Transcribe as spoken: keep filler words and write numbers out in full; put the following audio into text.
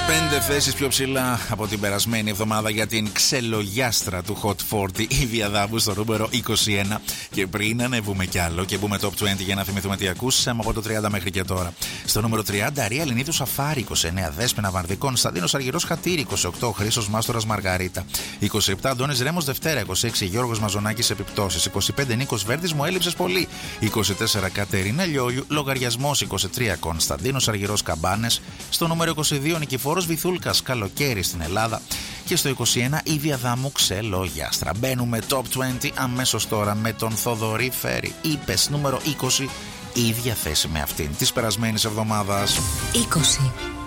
Πέντε θέσεις πιο ψηλά από την περασμένη εβδομάδα για την ξελογιάστρα του Hot σαράντα, η Διαδάμου στο νούμερο είκοσι ένα. Και πριν ανέβουμε κι άλλο και μπούμε top είκοσι για να θυμηθούμε τι ακούσαμε από το τριάντα μέχρι και τώρα. Στο νούμερο τριάντα, Ρία Λινίδου Σαφάρη είκοσι εννέα, Δέσποινα Βαρδικών, Κωνσταντίνος Αργυρός Χατήρη είκοσι οκτώ, Χρήστος Μάστορας Μαργαρίτα είκοσι επτά, Αντώνης Ρέμος Δευτέρα είκοσι έξι, Γιώργος Μαζονάκης Επιπτώσεις είκοσι πέντε, Νίκος Βέρδης Μου έλειψες πολύ είκοσι τέσσερα, Κατερίνα Λιόλιου Λογαριασμός είκοσι τρία, Κωνσταντίνος Αργυρός Καμπάνες. Στο νούμερο είκοσι δύο, Νικηφόρος Βυθούλκας Καλοκαίρι στην Ελλάδα. Και στο είκοσι ένα, η Διαδάμου Ξελογιάστρα. Μπαίνουμε top είκοσι αμέσως τώρα με τον Θοδωρή Φέρη. Είπες νούμερο είκοσι, ίδια θέση με αυτήν της περασμένης εβδομάδας. είκοσι.